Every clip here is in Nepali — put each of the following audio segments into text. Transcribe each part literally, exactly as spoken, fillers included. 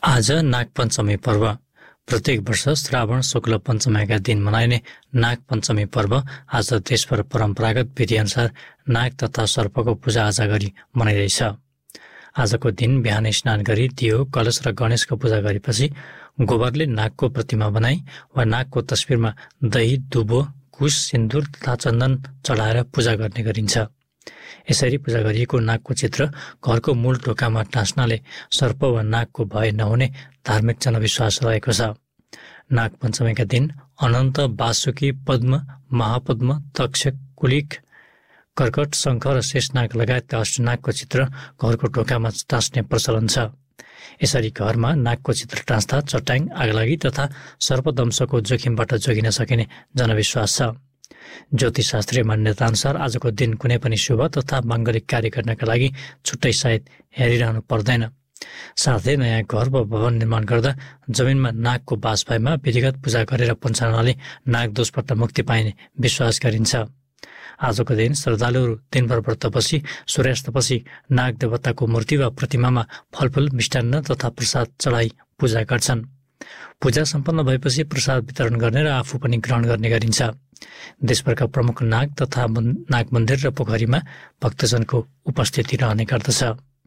आज नागपञ्चमी पर्व। प्रत्येक वर्ष श्रावण शुक्ल पञ्चमीका दिन मनाइने नागपञ्चमी पर्व आज देशभर परम्परागत विधिअनुसार नाग तथा सर्पको पूजाआजा गरी मनाइरहेछ। आजको दिन बिहानै स्नान गरी दियो, कलश र गणेशको पूजा गरेपछि गोबरले नागको प्रतिमा बनाई वा नागको तस्बिरमा दही, दुबो, कुश, सिन्दुर तथा चन्दन चढाएर पूजा गर्ने गरिन्छ। यसरी पूजा गरिएको नागको चित्र घरको मूल ढोकामा टाँस्नाले सर्प वा नागको भय नहुने धार्मिक जनविश्वास रहेको छ। नागपञ्चमीका दिन अनन्त, वासुकी, पद्म, महापद्म, तक्ष, कुलिक, कर्कट, शङ्ख र शेषनाग लगायतका अष्टनागको चित्र घरको ढोकामा टाँस्ने प्रचलन छ। यसरी घरमा नागको चित्र टाँस्दा चट्याङ, आगलागी तथा सर्पदंशको जोखिमबाट जोगिन सकिने जनविश्वास छ। ज्योतिषशास्त्रीय मान्यताअनुसार आजको दिन कुनै पनि शुभ तथा माङ्गलिक कार्य गर्नका लागि छुट्टै सायद हेरिरहनु पर्दैन। साथै नयाँ घर वा भवन निर्माण गर्दा जमिनमा नागको बास भएमा विधिगत पूजा गरेर पञ्चानले नाग दोषबाट मुक्ति पाइने विश्वास गरिन्छ। आजको दिन श्रद्धालुहरू दिनभर व्रत बसी सूर्यास्तपछि नाग देवताको मूर्ति वा प्रतिमामा फलफुल, मिष्टान्न तथा प्रसाद चढाई पूजा गर्छन्। पूजा सम्पन्न भएपछि प्रसाद वितरण गर्ने र आफू पनि ग्रहण गर्ने गरिन्छ। देशभरका प्रमुख नाग तथा नाग मन्दिर र पोखरीमा भक्तजनको उपस्थिति रहने गर्दछ।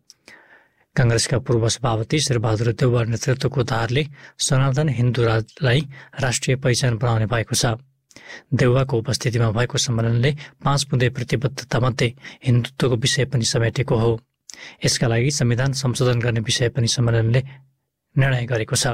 काङ्ग्रेसका पूर्व सभापति शेरबहादुर देउवा नेतृत्वको धारले सनातन हिन्दू राजलाई राष्ट्रिय पहिचान बनाउने भएको छ। देउवाको उपस्थितिमा भएको सम्मेलनले पाँच बुँदे प्रतिबद्धतामध्ये हिन्दुत्वको विषय पनि समेटेको हो। यसका लागि संविधान संशोधन गर्ने विषय पनि सम्मेलनले निर्णय गरेको छ।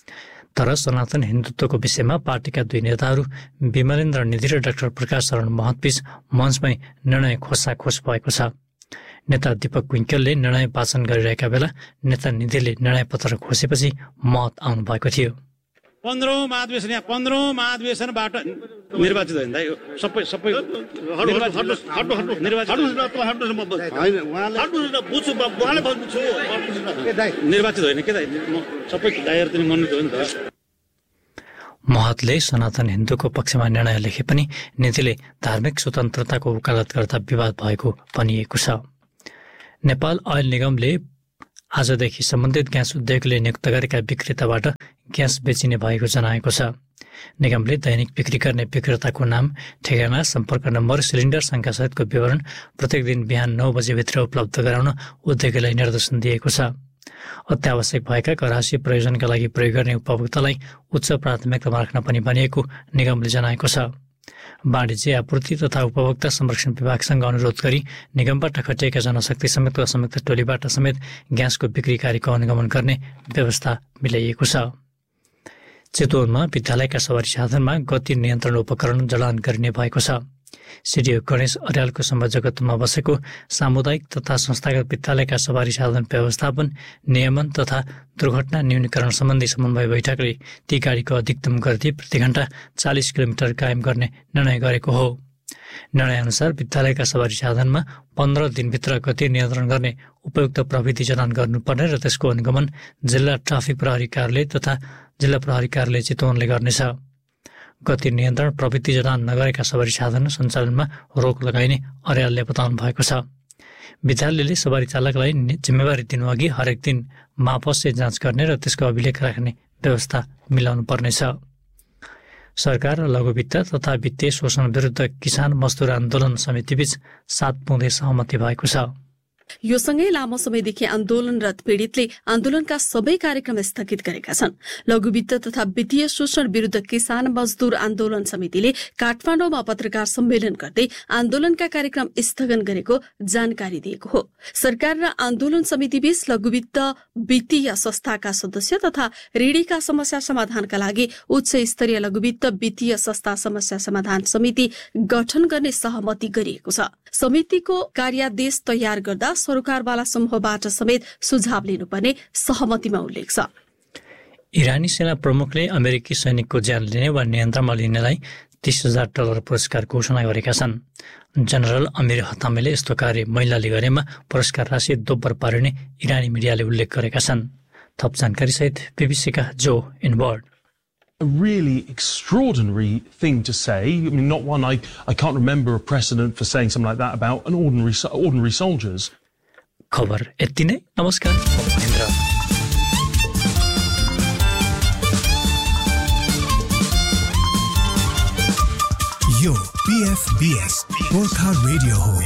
तर सनातन हिन्दुत्वको विषयमा पार्टीका दुई नेताहरू विमलेन्द्र निधि र डाक्टर प्रकाश शरण महतबीच मञ्चमै निर्णय खोसाखोस भएको छ। नेता दीपक कुइङ्केलले निर्णय वाचन गरिरहेका बेला नेता निधिले निर्णय पत्र खोसेपछि महत आउनु भएको थियो। पन्ध्रौं महाधिवेशन यहाँ पन्ध्रौं महाधिवेशनबाट निर्वाचित होइन सबै सबै निर्वाचित होइन के सबै दायरा मनोनीत हो नि त। महतले सनातन हिन्दूको पक्षमा निर्णय लेखे पनि नीतिले धार्मिक स्वतन्त्रताको वकालत गर्दा विवाद भएको भनिएको छ। नेपाल अयल निगमले आजदेखि सम्बन्धित ग्यास उद्योगले नियुक्त गरेका विक्रेताबाट ग्यास बेचिने भएको जनाएको छ। निगमले दैनिक बिक्री गर्ने विक्रेताको नाम, ठेगाना, सम्पर्क नम्बर, सिलिन्डर सङ्ख्यासहितको विवरण प्रत्येक दिन बिहान नौ बजेभित्र उपलब्ध गराउन उद्योगलाई निर्देशन दिएको छ। अत्यावश्यक भएका घरायसी प्रयोजनका लागि प्रयोग गर्ने उपभोक्तालाई उच्च प्राथमिकतामा राख्न पनि भनिएको निगमले जनाएको छ। वाणिज्य, आपूर्ति तथा उपभोक्ता संरक्षण विभागसँग अनुरोध गरी निगमबाट खटिएका जनशक्ति समेत वा संयुक्त टोलीबाट समेत ग्यासको बिक्री कार्यको अनुगमन गर्ने व्यवस्था मिलाइएको छ। चितवनमा विद्यालयका सवारी साधनमा गति नियन्त्रण उपकरण जडान गरिने भएको छ। सिडिओ गणेश अर्यालको संयोजकत्वमा बसेको सामुदायिक तथा संस्थागत विद्यालयका सवारी साधन व्यवस्थापन, नियमन तथा दुर्घटना न्यूनीकरण सम्बन्धी समन्वय बैठकले ती गाडीको अधिकतम गति प्रति घण्टा चालिस किलोमिटर कायम गर्ने निर्णय गरेको हो। निर्णयअनुसार विद्यालयका सवारी साधनमा पन्ध्र दिनभित्र गति नियन्त्रण गर्ने उपयुक्त प्रविधि जडान गर्नुपर्ने र त्यसको अनुगमन जिल्ला ट्राफिक प्रहरी कार्यालय तथा जिल्ला प्रहरी कार्यालय चितवनले गर्नेछ। गति नियन्त्रण प्रविधि जडान नगरेका सवारी साधन सञ्चालनमा रोक लगाइने अर्यालले बताउनु भएको छ। विद्यालयले सवारी चालकलाई जिम्मेवारी दिनुअघि हरेक दिन मापस्य जाँच गर्ने र त्यसको अभिलेख राख्ने व्यवस्था मिलाउनु पर्नेछ। सरकार र लघुवित्त तथा वित्तीय शोषण विरुद्ध किसान मजदुर आन्दोलन समितिबीच सात बुँदे सहमति भएको छ। यो सँगै लामो समयदेखि आन्दोलनरत पीडितले आन्दोलनका सबै कार्यक्रम स्थगित गरेका छन्। लघुवित्त तथा वित्तीय शोषण विरुद्ध किसान मजदुर आन्दोलन समितिले काठमाडौँमा पत्रकार सम्मेलन गर्दै आन्दोलनका कार्यक्रम स्थगन गरेको जानकारी दिएको हो। सरकार र आन्दोलन समितिबीच लघुवित्त वित्तीय संस्थाका सदस्य तथा ऋणीका समस्या समाधानका लागि उच्च स्तरीय लघुवित्त वित्तीय संस्था समस्या समाधान समिति गठन गर्ने सहमति गरिएको छ। समितिको कार्यादेश तयार गर्दा सरकारवाला समूहबाट समेत सुझाव लिनुपर्ने सहमतिमा उल्लेख छ। इरानी सेना प्रमुखले अमेरिकी सैनिकको ज्यान लिने वा नियन्त्रणमा लिनेलाई तीस हजार डलर पुरस्कार घोषणा गरेका छन्। जनरल अमिर हतामीले यस्तो कार्य महिलाले गरेमा पुरस्कार राशि दोब्बर पारिने इरानी मिडियाले उल्लेख गरेका छन्। थप जानकारी सहित बीबीसीका जो inward. A really extraordinary thing to say. I mean, not one I, I can't remember a precedent for saying something like that about an ordinary ordinary soldiers. खबर यति नै। नमस्कार। यो पीएफबीएस गोर्खा रेडियो हो।